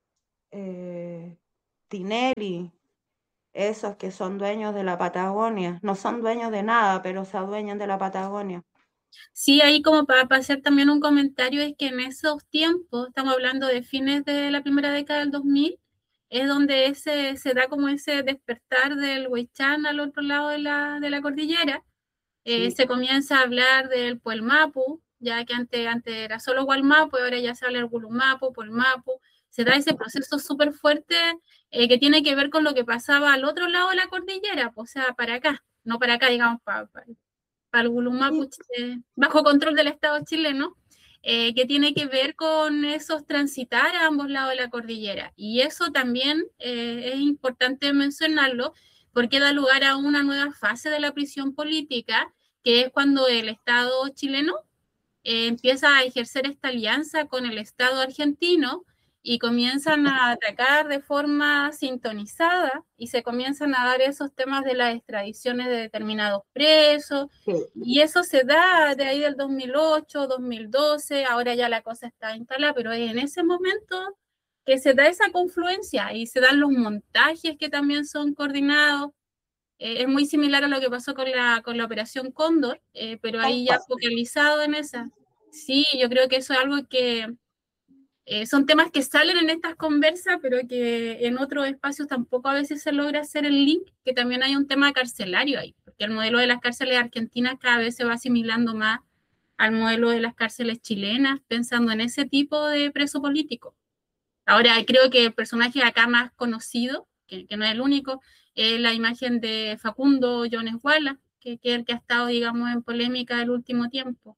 eh, Tinelli, esos que son dueños de la Patagonia, no son dueños de nada, pero se adueñan de la Patagonia. Sí, ahí como para, para hacer también un comentario, es que en esos tiempos, estamos hablando de fines de la primera década del dos mil, es donde ese, se da como ese despertar del Huaychán al otro lado de la, de la cordillera. Eh, Sí, se comienza a hablar del Puelmapu, ya que antes, antes era solo Gualmapu, y ahora ya se habla del Gulumapu, Puelmapu. Se da ese proceso súper fuerte eh, que tiene que ver con lo que pasaba al otro lado de la cordillera, o sea, para acá, no para acá, digamos, para, para, para el Gulumapu, sí, eh, bajo control del Estado chileno, eh, que tiene que ver con esos transitar a ambos lados de la cordillera. Y eso también eh, es importante mencionarlo porque da lugar a una nueva fase de la prisión política, que es cuando el Estado chileno eh, empieza a ejercer esta alianza con el Estado argentino y comienzan a atacar de forma sintonizada y se comienzan a dar esos temas de las extradiciones de determinados presos. sí. Y eso se da de ahí del dos mil ocho, dos mil doce, ahora ya la cosa está instalada, pero es en ese momento que se da esa confluencia y se dan los montajes que también son coordinados. Eh, es muy similar a lo que pasó con la, con la Operación Cóndor, eh, pero Tal ahí ya cual. focalizado en esa. Sí, yo creo que eso es algo que eh, son temas que salen en estas conversas, pero que en otros espacios tampoco a veces se logra hacer el link, que también hay un tema carcelario ahí, porque el modelo de las cárceles argentinas cada vez se va asimilando más al modelo de las cárceles chilenas, pensando en ese tipo de preso político. Ahora, creo que el personaje acá más conocido, que, que no es el único, es la imagen de Facundo Jones Wallace, que, que es el que ha estado, digamos, en polémica el último tiempo.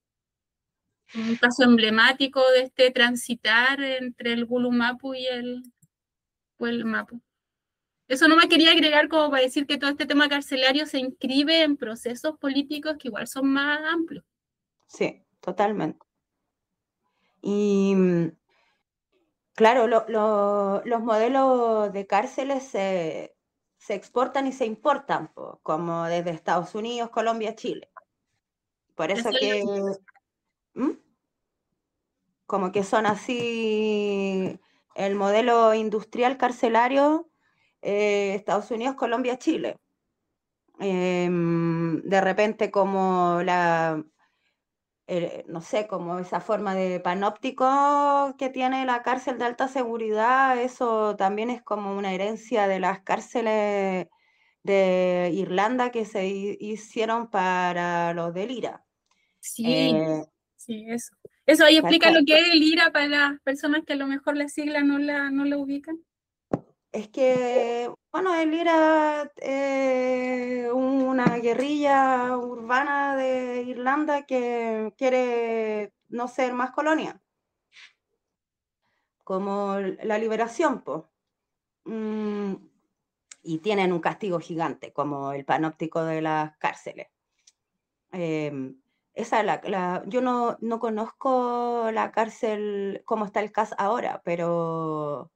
Un caso emblemático de este transitar entre el Gulumapu y el Puelmapu. Eso no me quería agregar como para decir que todo este tema carcelario se inscribe en procesos políticos que igual son más amplios. Sí, totalmente. Y mm, claro, lo- lo- los modelos de cárceles se, se exportan y se importan, po, como desde Estados Unidos, Colombia, Chile. Por Esa eso es que, la- ¿Mm? como que son así el modelo industrial carcelario, eh, Estados Unidos, Colombia, Chile. Em, de repente como la, eh, no sé, como esa forma de panóptico que tiene la cárcel de alta seguridad, eso también es como una herencia de las cárceles de Irlanda que se hi- hicieron para los del IRA. Sí, Eh, sí, eso. Eso ahí explica lo ¿cachai? que es el IRA para las personas que a lo mejor la sigla no la, no la ubican. Es que, bueno, el IRA es una guerrilla urbana de Irlanda que quiere no ser más colonia, como la liberación, pues. Y tienen un castigo gigante, como el panóptico de las cárceles. Eh, esa es la, la- yo no, no conozco la cárcel, cómo está el caso ahora, pero,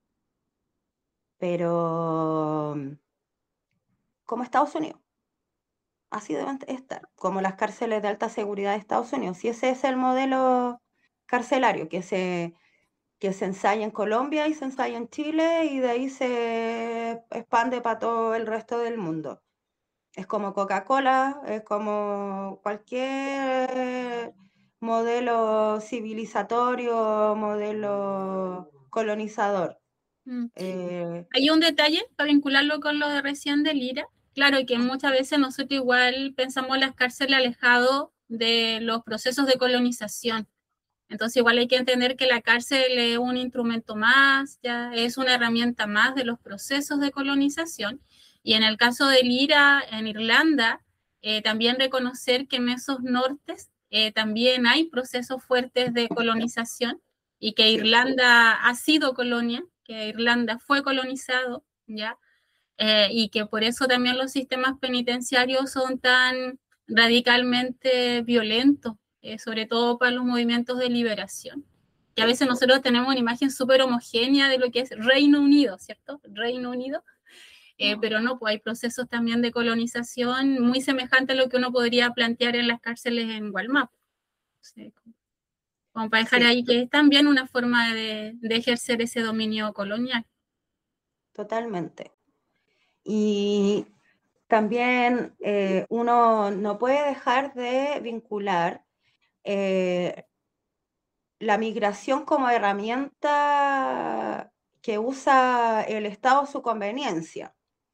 pero como Estados Unidos, así deben estar, como las cárceles de alta seguridad de Estados Unidos. Y ese es el modelo carcelario que se, que se ensaya en Colombia y se ensaya en Chile y de ahí se expande para todo el resto del mundo. Es como Coca-Cola, es como cualquier modelo civilizatorio, modelo colonizador. Mm. Eh, Hay un detalle para vincularlo con lo de recién del IRA. Claro que muchas veces nosotros igual pensamos las cárceles alejado de los procesos de colonización. Entonces igual hay que entender que la cárcel es un instrumento más, ya es una herramienta más de los procesos de colonización. Y en el caso del IRA en Irlanda, eh, también reconocer que en esos nortes eh, también hay procesos fuertes de colonización y que sí, Irlanda ha sido colonia, que Irlanda fue colonizado, ¿ya? Eh, y que por eso también los sistemas penitenciarios son tan radicalmente violentos, eh, sobre todo para los movimientos de liberación. Que a sí, veces nosotros tenemos una imagen súper homogénea de lo que es Reino Unido, ¿cierto? Reino Unido. eh, pero no, pues hay procesos también de colonización muy semejantes a lo que uno podría plantear en las cárceles en Gualmapu. Sí, como para dejar Sí, ahí que es también una forma de, de ejercer ese dominio colonial. totalmente. Y también eh, uno no puede dejar de vincular eh, la migración como herramienta que usa el Estado a su conveniencia,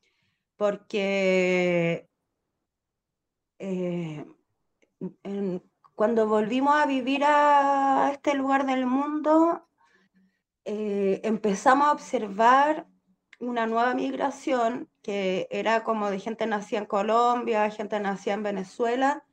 porque eh, en- cuando volvimos a vivir a este lugar del mundo, eh, empezamos a observar una nueva migración que era como de gente nacida en Colombia, gente nacida en Venezuela,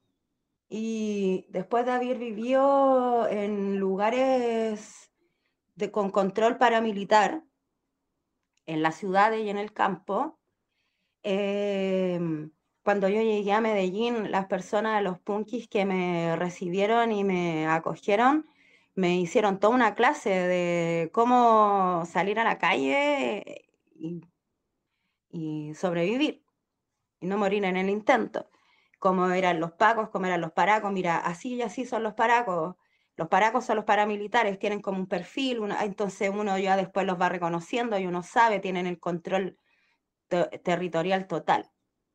y después de haber vivido en lugares de, con control paramilitar, en las ciudades y en el campo, eh, cuando yo llegué a Medellín, las personas, los punkis que me recibieron y me acogieron, me hicieron toda una clase de cómo salir a la calle y, y sobrevivir y no morir en el intento. Cómo eran los pacos, cómo eran los paracos. Mira, así y así son los paracos. Los paracos son los paramilitares, tienen como un perfil, una, entonces uno ya después los va reconociendo y uno sabe, tienen el control te territorial total.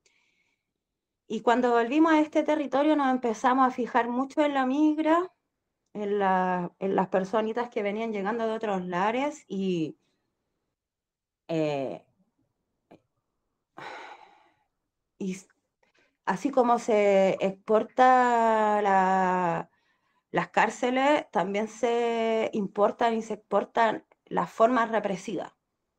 Y cuando volvimos a este territorio nos empezamos a fijar mucho en la migra, en, la, en las personitas que venían llegando de otros lares y eh, y así como se exporta la, las cárceles, también se importan y se exportan las formas represivas,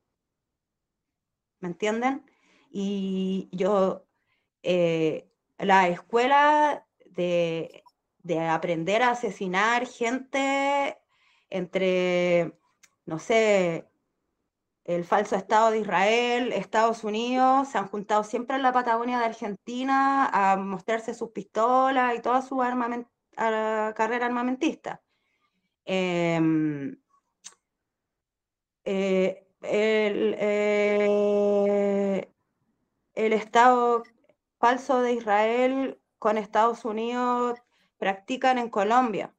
¿me entienden? Y yo, eh, la escuela de, de aprender a asesinar gente entre, no sé, el falso Estado de Israel, Estados Unidos, se han juntado siempre en la Patagonia de Argentina a mostrarse sus pistolas y toda su armament uh, carrera armamentista. Eh, eh, el, eh, el Estado falso de Israel con Estados Unidos practican en Colombia.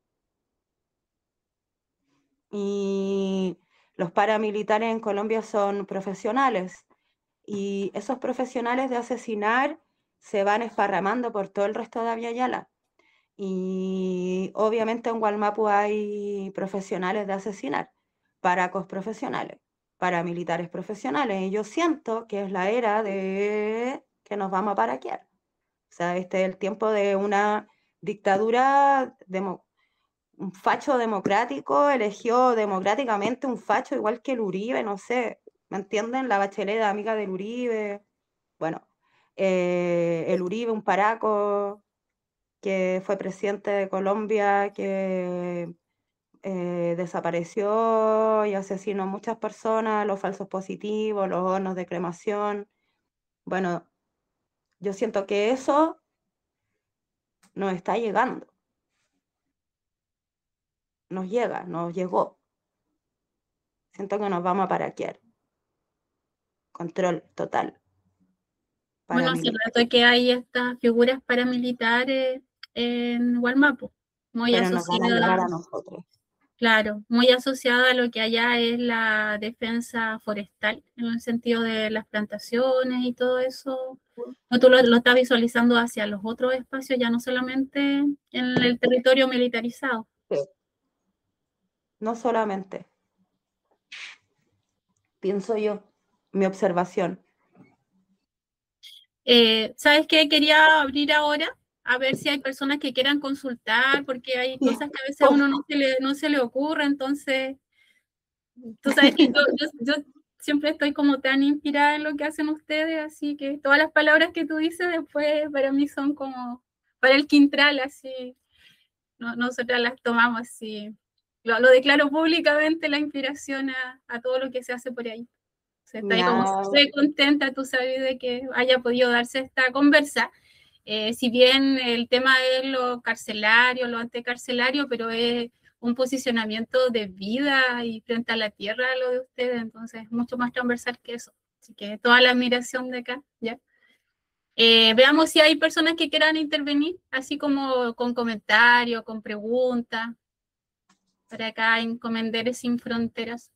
Y los paramilitares en Colombia son profesionales. Y esos profesionales de asesinar se van esparramando por todo el resto de Abya Yala. Y obviamente en Gualmapu hay profesionales de asesinar, paracos profesionales, paramilitares profesionales. Y yo siento que es la era de que nos vamos a paraquear. O sea, este es el tiempo de una dictadura, demo, un facho democrático, eligió democráticamente un facho igual que el Uribe, no sé, ¿me entienden? La Bachelet, amiga del Uribe. Bueno, eh, el Uribe, un paraco que fue presidente de Colombia, que eh, desapareció y asesinó a muchas personas, los falsos positivos, los hornos de cremación. Bueno, yo siento que eso nos está llegando, nos llega, nos llegó. Siento que nos vamos a paraquear. Control total. Bueno, hace Paramilitar. rato que hay estas figuras paramilitares en Gualmapu, muy Pero nos van a llegar asociadas, a nosotros. claro, muy asociada a lo que allá es la defensa forestal, en el sentido de las plantaciones y todo eso. No, tú lo, lo estás visualizando hacia los otros espacios, ya no solamente en el territorio militarizado. Sí. No solamente, pienso yo, mi observación. Eh, ¿sabes qué? Quería abrir ahora a ver si hay personas que quieran consultar, porque hay cosas que a veces a uno no se le, no se le ocurre, entonces, tú sabes que yo, yo, yo siempre estoy como tan inspirada en lo que hacen ustedes, así que todas las palabras que tú dices después para mí son como para el Quintral, así, no, nosotras las tomamos así, lo, lo declaro públicamente la inspiración a, a todo lo que se hace por ahí. Se está ahí como súper contenta, tú sabes, de que haya podido darse esta conversa. Eh, si bien el tema es lo carcelario, lo anticarcelario, pero es un posicionamiento de vida y frente a la tierra lo de ustedes, entonces es mucho más transversal que eso. Así que toda la admiración de acá, ¿ya? Eh, veamos si hay personas que quieran intervenir, así como con comentarios, con preguntas, para acá en Comenderes Sin Fronteras.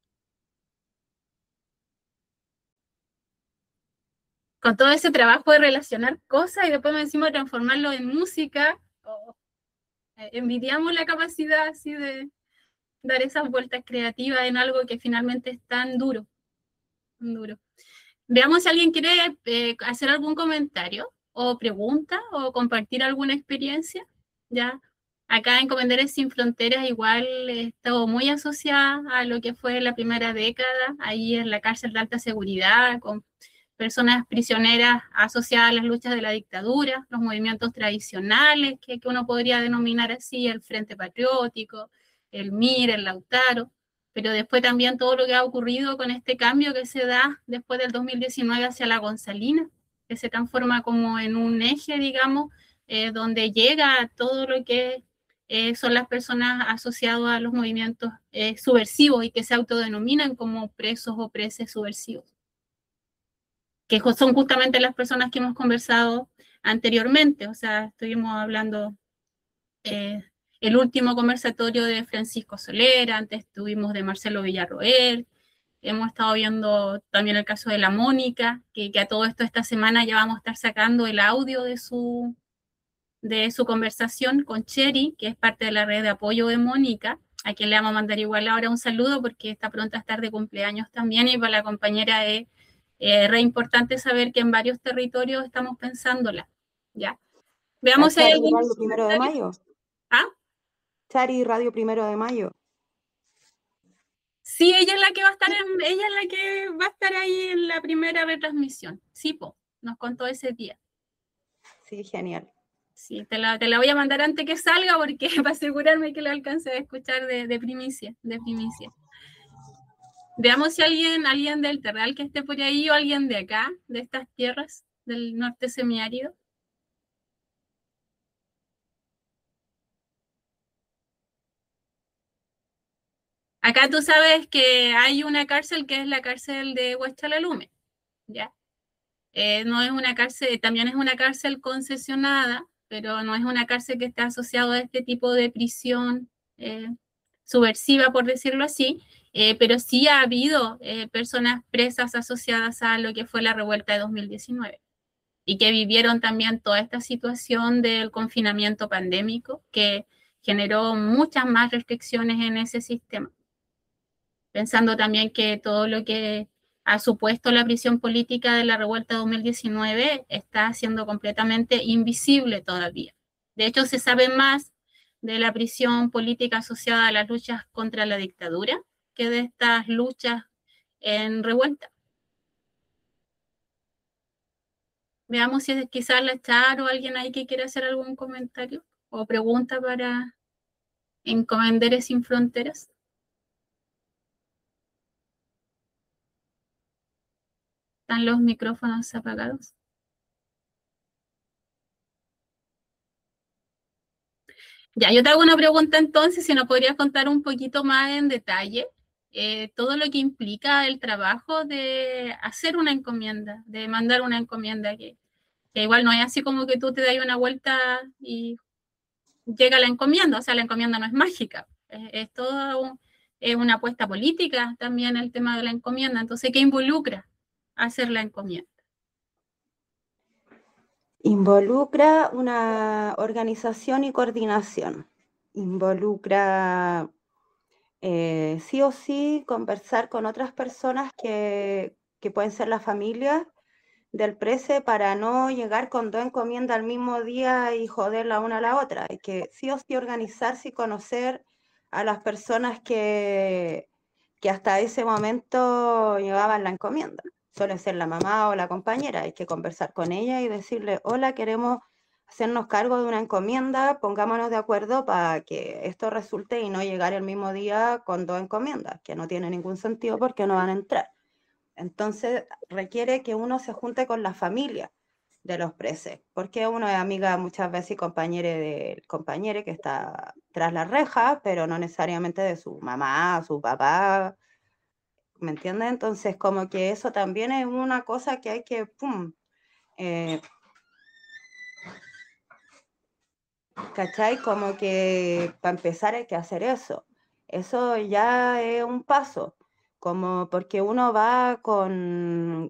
Con todo ese trabajo de relacionar cosas y después me encima transformarlo en música, oh, eh, envidiamos la capacidad así de dar esas vueltas creativas en algo que finalmente es tan duro, tan duro. Veamos si alguien quiere eh, hacer algún comentario o pregunta o compartir alguna experiencia, ¿ya? Acá en Comenderes Sin Fronteras igual he estado muy asociada a lo que fue la primera década, ahí en la cárcel de alta seguridad, con personas prisioneras asociadas a las luchas de la dictadura, los movimientos tradicionales, que, que uno podría denominar así, el Frente Patriótico, el M I R, el Lautaro, pero después también todo lo que ha ocurrido con este cambio que se da después del dos mil diecinueve hacia la Gonzalina, que se transforma como en un eje, digamos, eh, donde llega todo lo que eh, son las personas asociadas a los movimientos eh, subversivos y que se autodenominan como presos o preses subversivos, que son justamente las personas que hemos conversado anteriormente. O sea, estuvimos hablando eh, el último conversatorio de Francisco Solera, antes tuvimos de Marcelo Villarroel, hemos estado viendo también el caso de la Mónica, que, que a todo esto esta semana ya vamos a estar sacando el audio de su, de su conversación con Cheri, que es parte de la red de apoyo de Mónica, a quien le vamos a mandar igual ahora un saludo porque está pronta a estar de cumpleaños también, y para la compañera es eh, re importante saber que en varios territorios estamos pensándola, ¿ya? Veamos si hay Chari algún... Radio Primero de Mayo. ¿Ah? Chari Radio Primero de Mayo. Sí, ella es la que va a estar en, ella es la que va a estar ahí en la primera retransmisión. Sí, po, nos contó ese día. Sí, genial. Sí, te la, te la voy a mandar antes que salga porque para asegurarme que la alcance a escuchar de, de primicia, de primicia. Veamos si alguien, alguien del Terral que esté por ahí o alguien de acá, de estas tierras del norte semiárido. Acá tú sabes que hay una cárcel que es la cárcel de Huachalalume, ¿ya? Eh, no es una cárcel, también es una cárcel concesionada, pero no es una cárcel que esté asociada a este tipo de prisión eh, subversiva, por decirlo así, eh, pero sí ha habido eh, personas presas asociadas a lo que fue la revuelta de dos mil diecinueve y que vivieron también toda esta situación del confinamiento pandémico que generó muchas más restricciones en ese sistema. Pensando también que todo lo que ha supuesto la prisión política de la revuelta dos mil diecinueve está siendo completamente invisible todavía. De hecho, se sabe más de la prisión política asociada a las luchas contra la dictadura que de estas luchas en revuelta. Veamos si es quizás la Char o alguien ahí que quiere hacer algún comentario o pregunta para Encomenderes Sin Fronteras. ¿Están los micrófonos apagados? Ya, yo te hago una pregunta entonces, si nos podrías contar un poquito más en detalle eh, todo lo que implica el trabajo de hacer una encomienda, de mandar una encomienda, que, que igual no es así como que tú te das una vuelta y llega la encomienda, o sea, la encomienda no es mágica, es, es todo un, es una apuesta política también el tema de la encomienda. Entonces, ¿qué involucra hacer la encomienda? Involucra una organización y coordinación. Involucra eh, sí o sí conversar con otras personas que, que pueden ser la familia del prese para no llegar con dos encomiendas al mismo día y joder la una a la otra. Hay que sí o sí organizarse y conocer a las personas que, que hasta ese momento llevaban la encomienda. Suele ser la mamá o la compañera, hay que conversar con ella y decirle, hola, queremos hacernos cargo de una encomienda, pongámonos de acuerdo para que esto resulte y no llegar el mismo día con dos encomiendas, que no tiene ningún sentido porque no van a entrar. Entonces requiere que uno se junte con la familia de los presos, porque uno es amiga muchas veces y compañero del compañero que está tras las rejas, pero no necesariamente de su mamá, su papá, ¿me entiendes? Entonces, como que eso también es una cosa que hay que, pum, eh, ¿cachai? Como que para empezar hay que hacer eso. Eso ya es un paso, como porque uno va con,